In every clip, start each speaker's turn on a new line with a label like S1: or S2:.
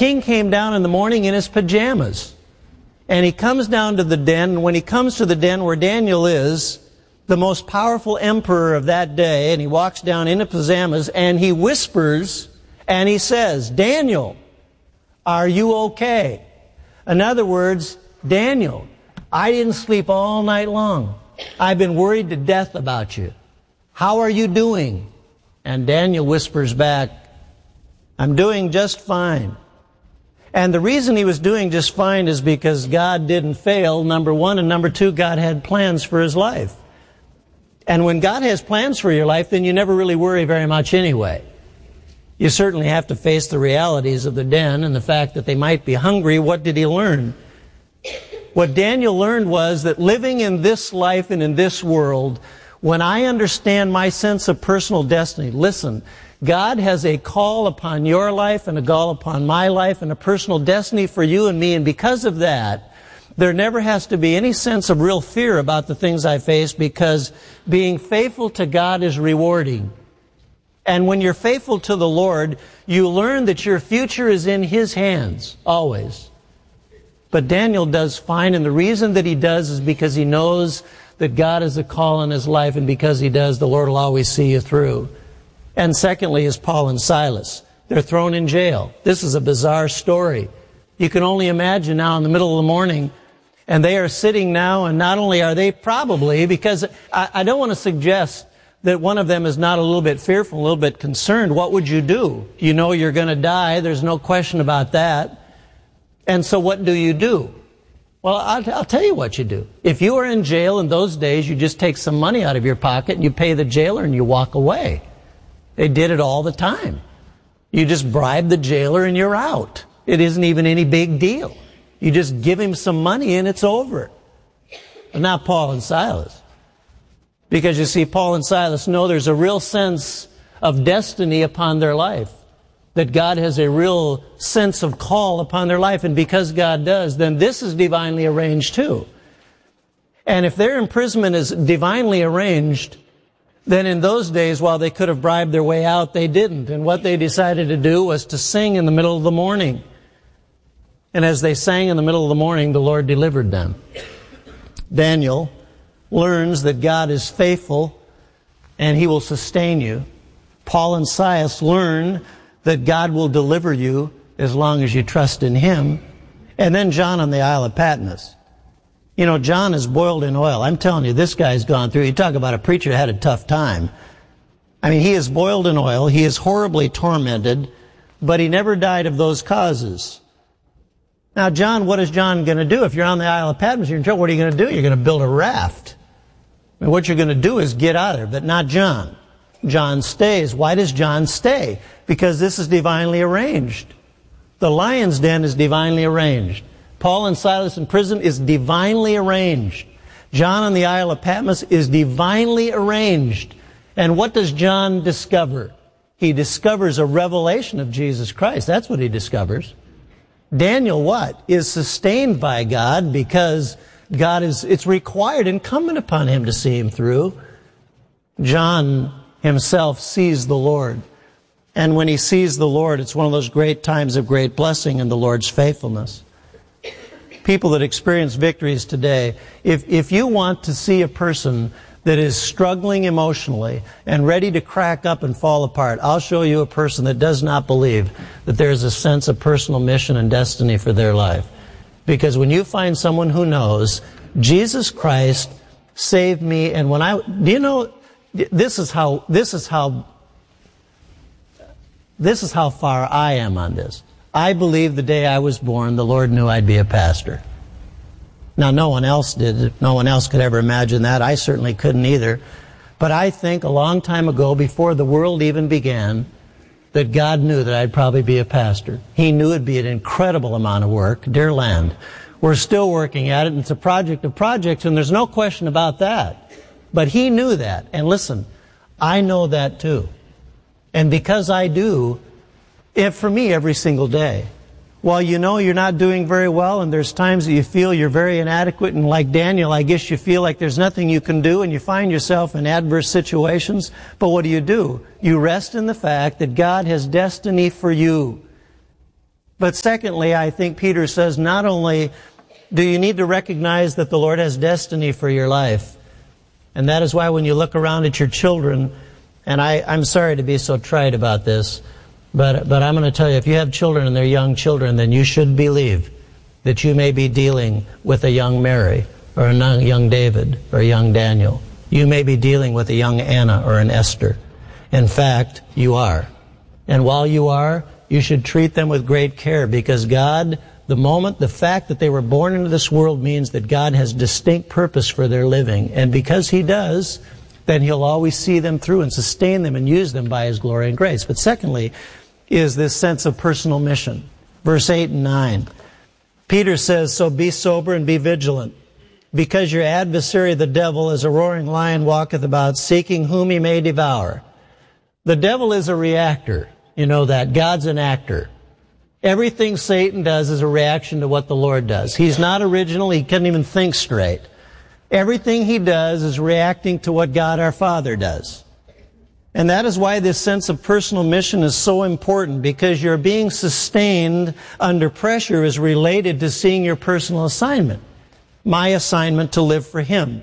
S1: king came down in the morning in his pajamas. And he comes down to the den, and when he comes to the den where Daniel is, the most powerful emperor of that day, and he walks down in his pajamas, and he whispers, and he says, "Daniel, are you okay?" In other words, "Daniel, I didn't sleep all night long. I've been worried to death about you. How are you doing?" And Daniel whispers back, "I'm doing just fine." And the reason he was doing just fine is because God didn't fail, number one, and number two, God had plans for his life. And when God has plans for your life, then you never really worry very much anyway. You certainly have to face the realities of the den and the fact that they might be hungry. What did he learn? What Daniel learned was that living in this life and in this world, when I understand my sense of personal destiny, listen, God has a call upon your life and a call upon my life and a personal destiny for you and me. And because of that, there never has to be any sense of real fear about the things I face, because being faithful to God is rewarding. And when you're faithful to the Lord, you learn that your future is in His hands, always. But Daniel does fine, and the reason that he does is because he knows that God has a call on his life, and because he does, the Lord will always see you through. And secondly is Paul and Silas. They're thrown in jail. This is a bizarre story. You can only imagine now in the middle of the morning, and they are sitting now, and not only are they probably, because I don't want to suggest that one of them is not a little bit fearful, a little bit concerned. What would you do? You know you're going to die. There's no question about that. And so what do? Well, I'll tell you what you do. If you are in jail in those days, you just take some money out of your pocket and you pay the jailer and you walk away. They did it all the time. You just bribe the jailer and you're out. It isn't even any big deal. You just give him some money and it's over. But not Paul and Silas. Because you see, Paul and Silas know there's a real sense of destiny upon their life. That God has a real sense of call upon their life. And because God does, then this is divinely arranged too. And if their imprisonment is divinely arranged, then in those days, while they could have bribed their way out, they didn't. And what they decided to do was to sing in the middle of the morning. And as they sang in the middle of the morning, the Lord delivered them. Daniel learns that God is faithful and He will sustain you. Paul and Silas learn that God will deliver you as long as you trust in Him. And then John on the Isle of Patmos. You know, John is boiled in oil. I'm telling you, this guy's gone through. You talk about a preacher who had a tough time. I mean, he is boiled in oil. He is horribly tormented, but he never died of those causes. Now, John, what is John going to do? If you're on the Isle of Patmos, you're in trouble. What are you going to do? You're going to build a raft. I mean, what you're going to do is get out of there, but not John. John stays. Why does John stay? Because this is divinely arranged. The lion's den is divinely arranged. Paul and Silas in prison is divinely arranged. John on the Isle of Patmos is divinely arranged. And what does John discover? He discovers a revelation of Jesus Christ. That's what he discovers. Daniel, what? Is sustained by God because it's required, incumbent upon him to see him through. John himself sees the Lord. And when he sees the Lord, it's one of those great times of great blessing in the Lord's faithfulness. People that experience victories today, if you want to see a person that is struggling emotionally and ready to crack up and fall apart, I'll show you a person that does not believe that there's a sense of personal mission and destiny for their life. Because when you find someone who knows, Jesus Christ saved me, and do you know, this is how far I am on this. I believe the day I was born, the Lord knew I'd be a pastor. Now, no one else did. No one else could ever imagine that. I certainly couldn't either. But I think a long time ago, before the world even began, that God knew that I'd probably be a pastor. He knew it'd be an incredible amount of work. Dear land, we're still working at it, and it's a project of projects, and there's no question about that. But He knew that. And listen, I know that too. And because I do, for me, every single day, while you know you're not doing very well, and there's times that you feel you're very inadequate, and like Daniel, I guess you feel like there's nothing you can do, and you find yourself in adverse situations, but what do? You rest in the fact that God has destiny for you. But secondly, I think Peter says not only do you need to recognize that the Lord has destiny for your life, and that is why when you look around at your children, and I'm sorry to be so trite about this, but I'm going to tell you, if you have children and they're young children, then you should believe that you may be dealing with a young Mary, or a young David, or a young Daniel. You may be dealing with a young Anna or an Esther. In fact, you are. And while you are, you should treat them with great care, because God, the fact that they were born into this world means that God has distinct purpose for their living. And because He does, then He'll always see them through and sustain them and use them by His glory and grace. But secondly, is this sense of personal mission. Verse 8 and 9. Peter says, so be sober and be vigilant, because your adversary the devil as a roaring lion walketh about, seeking whom he may devour. The devil is a reactor. You know that. God's an actor. Everything Satan does is a reaction to what the Lord does. He's not original. He can't even think straight. Everything he does is reacting to what God our Father does. And that is why this sense of personal mission is so important, because your being sustained under pressure is related to seeing your personal assignment. My assignment to live for Him.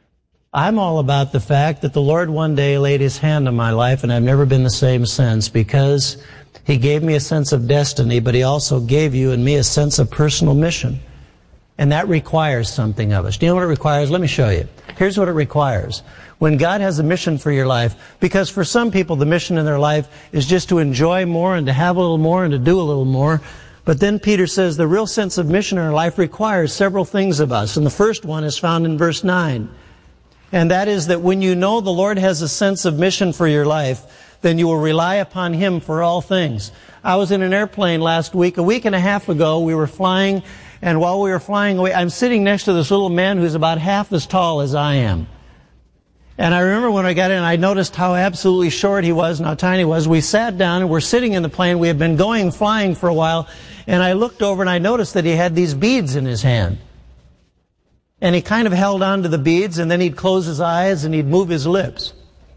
S1: I'm all about the fact that the Lord one day laid His hand on my life, and I've never been the same since, because He gave me a sense of destiny, but He also gave you and me a sense of personal mission. And that requires something of us. Do you know what it requires? Let me show you. Here's what it requires. When God has a mission for your life, because for some people the mission in their life is just to enjoy more and to have a little more and to do a little more. But then Peter says the real sense of mission in our life requires several things of us. And the first one is found in verse 9. And that is that when you know the Lord has a sense of mission for your life, then you will rely upon Him for all things. I was in an airplane last week. A week and a half ago, we were flying, and while we were flying away, I'm sitting next to this little man who's about half as tall as I am. And I remember when I got in, I noticed how absolutely short he was and how tiny he was. We sat down and we're sitting in the plane. We had been flying for a while, and I looked over and I noticed that he had these beads in his hand. And he kind of held on to the beads, and then he'd close his eyes and he'd move his lips.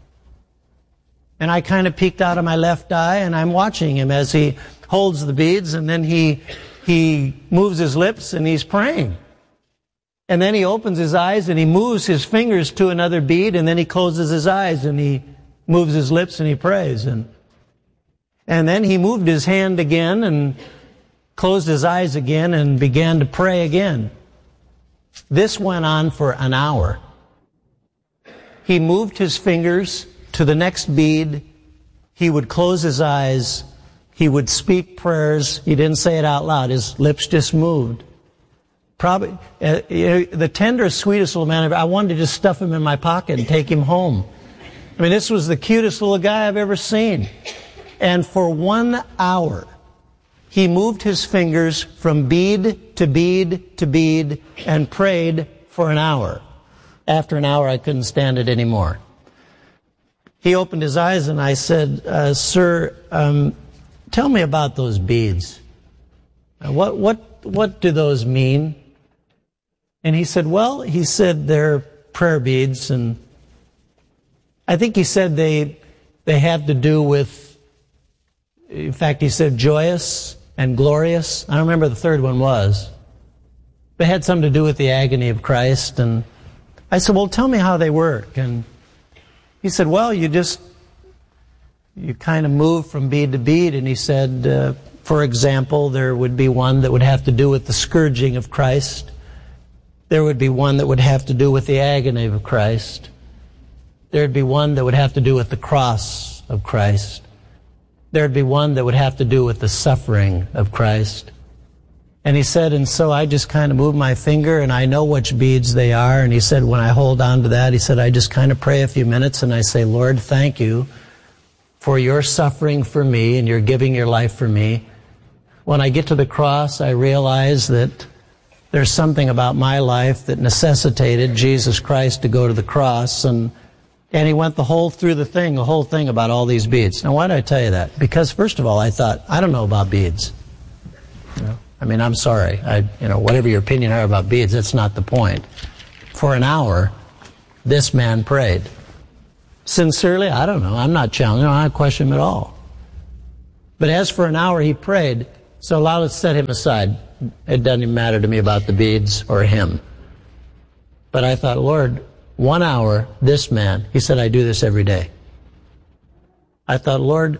S1: And I kind of peeked out of my left eye, and I'm watching him as he holds the beads, and then he moves his lips and he's praying. And then he opens his eyes and he moves his fingers to another bead, and then he closes his eyes and he moves his lips and he prays. And then he moved his hand again and closed his eyes again and began to pray again. This went on for an hour. He moved his fingers to the next bead. He would close his eyes. He would speak prayers. He didn't say it out loud. His lips just moved. Probably the tenderest, sweetest little man. I wanted to just stuff him in my pocket and take him home. I mean, this was the cutest little guy I've ever seen. And for 1 hour, he moved his fingers from bead to bead to bead and prayed for an hour. After an hour, I couldn't stand it anymore. He opened his eyes and I said, "Sir, tell me about those beads. What do those mean?" And he said, they're prayer beads, and I think he said they have to do with, in fact, he said joyous and glorious. I don't remember the third one was. They had something to do with the agony of Christ. And I said, well, tell me how they work. And he said, well, you kind of move from bead to bead. And he said, for example, there would be one that would have to do with the scourging of Christ. There would be one that would have to do with the agony of Christ. There would be one that would have to do with the cross of Christ. There would be one that would have to do with the suffering of Christ. And he said, and so I just kind of move my finger, and I know which beads they are. And he said, when I hold on to that, he said, I just kind of pray a few minutes, and I say, Lord, thank you for your suffering for me and your giving your life for me. When I get to the cross, I realize that there's something about my life that necessitated Jesus Christ to go to the cross, and he went the whole thing about all these beads. Now, why did I tell you that? Because, first of all, I thought, I don't know about beads. I mean, I'm sorry. Whatever your opinion are about beads, that's not the point. For an hour, this man prayed. Sincerely, I don't know. I'm not challenging. I don't question him at all. But as for an hour he prayed, So now let's set him aside. It doesn't even matter to me about the beads or him. But I thought, Lord, 1 hour, this man, he said, I do this every day. I thought, Lord,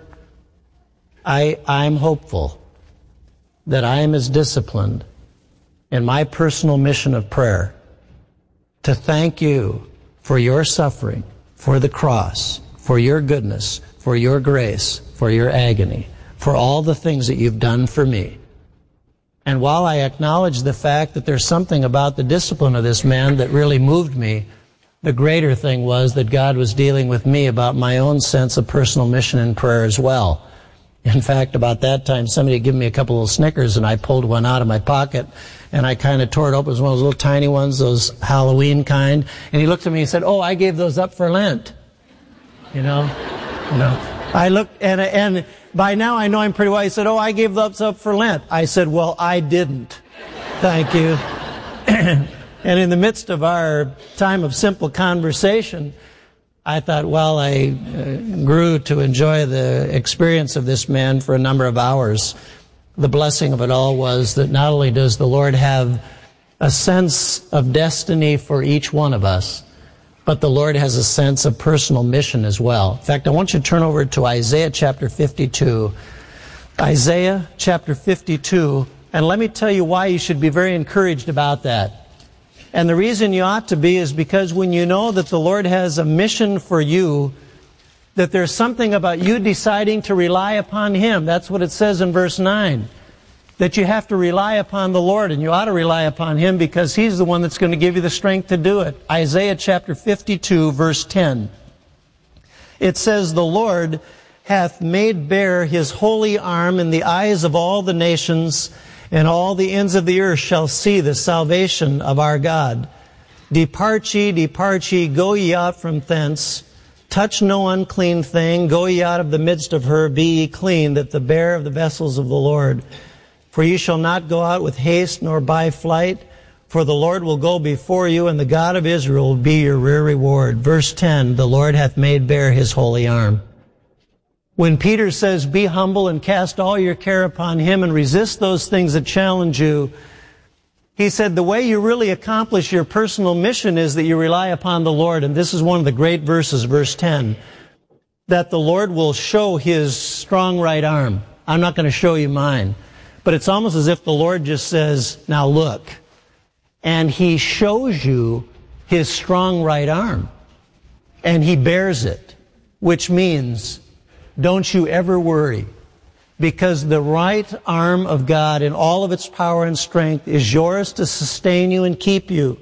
S1: I'm hopeful that I am as disciplined in my personal mission of prayer to thank you for your suffering, for the cross, for your goodness, for your grace, for your agony, for all the things that you've done for me. And while I acknowledge the fact that there's something about the discipline of this man that really moved me, the greater thing was that God was dealing with me about my own sense of personal mission in prayer as well. In fact, about that time, somebody had given me a couple of Snickers, and I pulled one out of my pocket, and I kind of tore it open. It was one of those little tiny ones, those Halloween kind. And he looked at me and said, oh, I gave those up for Lent. You know? I looked, and by now I know I'm pretty well. He said, oh, I gave those up for Lent. I said, well, I didn't. Thank you. And in the midst of our time of simple conversation, I thought, well, I grew to enjoy the experience of this man for a number of hours. The blessing of it all was that not only does the Lord have a sense of destiny for each one of us, but the Lord has a sense of personal mission as well. In fact, I want you to turn over to Isaiah chapter 52. Isaiah chapter 52, and let me tell you why you should be very encouraged about that. And the reason you ought to be is because when you know that the Lord has a mission for you, that there's something about you deciding to rely upon Him. That's what it says in verse 9. That you have to rely upon the Lord, and you ought to rely upon Him because He's the one that's going to give you the strength to do it. Isaiah chapter 52, verse 10. It says, the Lord hath made bare His holy arm in the eyes of all the nations, and all the ends of the earth shall see the salvation of our God. Depart ye, go ye out from thence. Touch no unclean thing, go ye out of the midst of her, be ye clean, that the bear of the vessels of the Lord. For ye shall not go out with haste, nor by flight, for the Lord will go before you, and the God of Israel will be your rear reward. Verse 10, the Lord hath made bare His holy arm. When Peter says, be humble and cast all your care upon Him and resist those things that challenge you, he said the way you really accomplish your personal mission is that you rely upon the Lord. And this is one of the great verses, verse 10, that the Lord will show His strong right arm. I'm not going to show you mine. But it's almost as if the Lord just says, now look. And He shows you His strong right arm. And He bears it, which means don't you ever worry, because the right arm of God in all of its power and strength is yours to sustain you and keep you.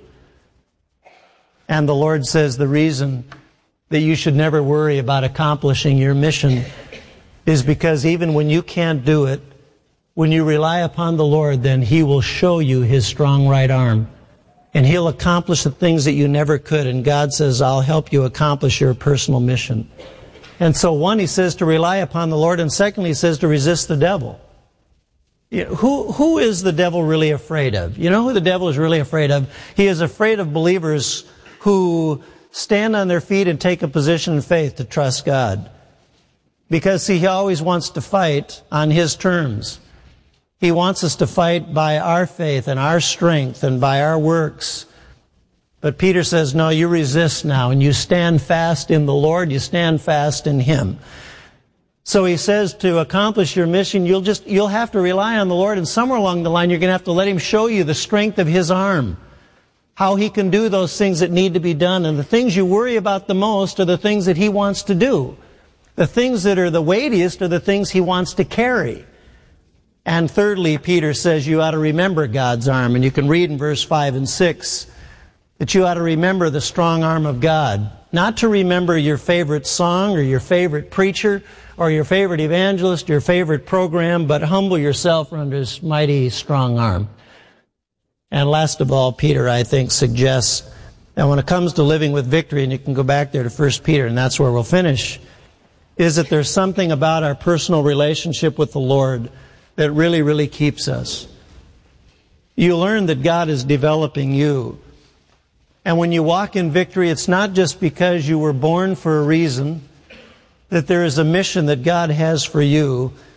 S1: And the Lord says the reason that you should never worry about accomplishing your mission is because even when you can't do it, when you rely upon the Lord, then He will show you His strong right arm. And He'll accomplish the things that you never could. And God says, I'll help you accomplish your personal mission. And so one, He says to rely upon the Lord, and secondly, He says to resist the devil. You know, who is the devil really afraid of? You know who the devil is really afraid of? He is afraid of believers who stand on their feet and take a position in faith to trust God. Because, see, he always wants to fight on his terms. He wants us to fight by our faith and our strength and by our works. But Peter says, no, you resist now, and you stand fast in the Lord, you stand fast in Him. So he says to accomplish your mission, you'll have to rely on the Lord, and somewhere along the line you're going to have to let Him show you the strength of His arm, how He can do those things that need to be done. And the things you worry about the most are the things that He wants to do. The things that are the weightiest are the things He wants to carry. And thirdly, Peter says you ought to remember God's arm, and you can read in verse 5 and 6 that you ought to remember the strong arm of God. Not to remember your favorite song or your favorite preacher or your favorite evangelist, your favorite program, but humble yourself under His mighty strong arm. And last of all, Peter, I think, suggests that when it comes to living with victory, and you can go back there to 1 Peter, and that's where we'll finish, is that there's something about our personal relationship with the Lord that really, really keeps us. You learn that God is developing you. And when you walk in victory, it's not just because you were born for a reason, that there is a mission that God has for you,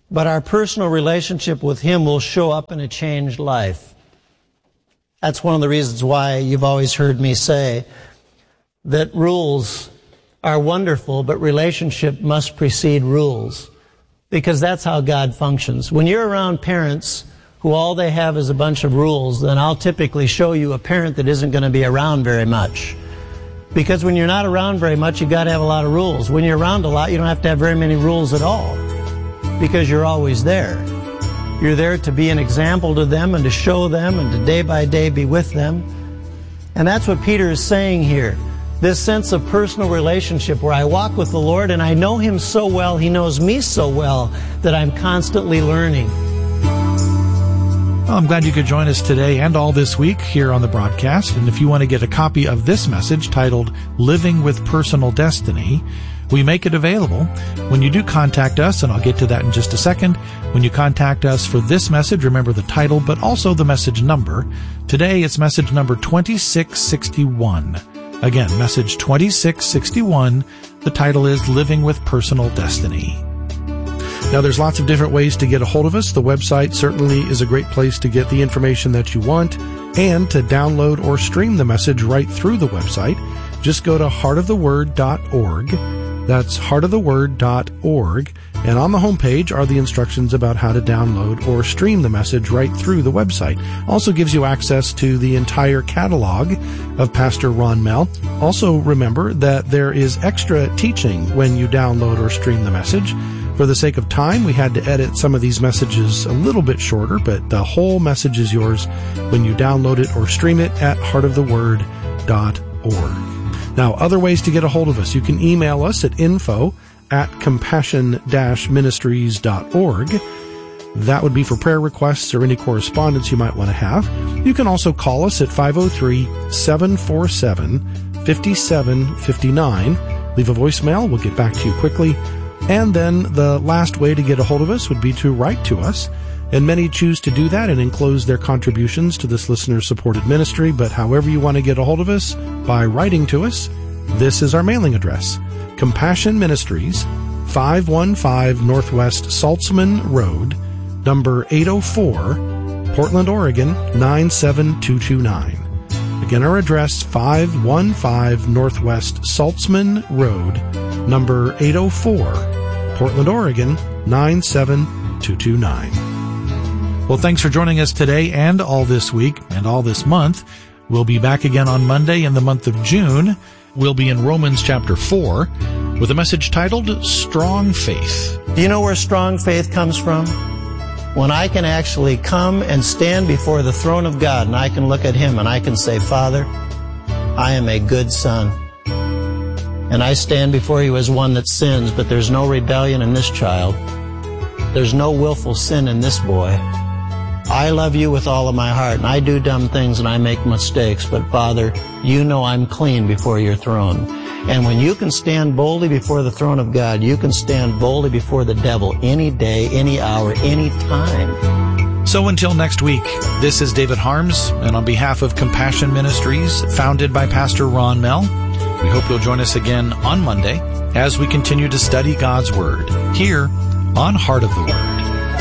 S1: but our personal relationship with Him will show up in a changed life. That's one of the reasons why you've always heard me say that rules are wonderful, but relationship must precede rules, because that's how God functions. When you're around parents who all they have is a bunch of rules, then I'll typically show you a parent that isn't going to be around very much. Because when you're not around very much, you've got to have a lot of rules. When you're around a lot, you don't have to have very many rules at all, because you're always there. You're there to be an example to them and to show them and to day by day be with them. And that's what Peter is saying here. This sense of personal relationship where I walk with the Lord and I know Him so well, He knows me so well, that I'm constantly learning.
S2: Well, I'm glad you could join us today and all this week here on the broadcast. And if you want to get a copy of this message titled Living with Personal Destiny, we make it available when you do contact us, and I'll get to that in just a second. When you contact us for this message, remember the title, but also the message number. Today, it's message number 2661. Again, message 2661. The title is Living with Personal Destiny. Now, there's lots of different ways to get a hold of us. The website certainly is a great place to get the information that you want and to download or stream the message right through the website. Just go to heartoftheword.org. That's heartoftheword.org. And on the homepage are the instructions about how to download or stream the message right through the website. Also gives you access to the entire catalog of Pastor Ron Mell. Also remember that there is extra teaching when you download or stream the message. For the sake of time, we had to edit some of these messages a little bit shorter, but the whole message is yours when you download it or stream it at heartoftheword.org. Now, other ways to get a hold of us. You can email us at info@compassion-ministries.org. That would be for prayer requests or any correspondence you might want to have. You can also call us at 503-747-5759. Leave a voicemail. We'll get back to you quickly. And then the last way to get a hold of us would be to write to us. And many choose to do that and enclose their contributions to this listener-supported ministry. But however you want to get a hold of us, by writing to us, this is our mailing address. Compassion Ministries, 515 Northwest Saltzman Road, number 804, Portland, Oregon, 97229. Again, our address, 515 Northwest Saltzman Road, number 804, Portland, Oregon, 97229. Well, thanks for joining us today and all this week and all this month. We'll be back again on Monday in the month of June. We'll be in Romans chapter 4 with a message titled Strong Faith.
S1: Do you know where strong faith comes from? When I can actually come and stand before the throne of God and I can look at Him and I can say, Father, I am a good son. And I stand before You as one that sins, but there's no rebellion in this child. There's no willful sin in this boy. I love You with all of my heart, and I do dumb things and I make mistakes, but Father, You know I'm clean before Your throne. And when you can stand boldly before the throne of God, you can stand boldly before the devil any day, any hour, any time.
S2: So until next week, this is David Harms, and on behalf of Compassion Ministries, founded by Pastor Ron Mell, we hope you'll join us again on Monday as we continue to study God's Word here on Heart of the Word.